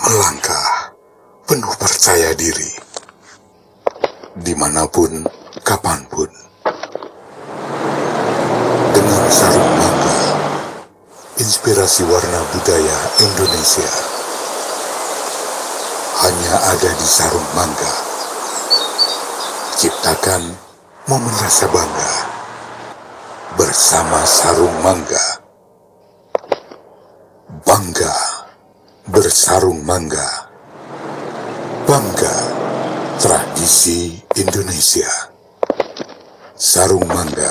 melangkah penuh percaya diri, dimanapun, kapanpun. Dengan sarung mangga, inspirasi warna budaya Indonesia hanya ada di sarung mangga. Ciptakan momen rasa bangga bersama sarung mangga. Bangga bersarung mangga. Bangga tradisi Indonesia. Sarung mangga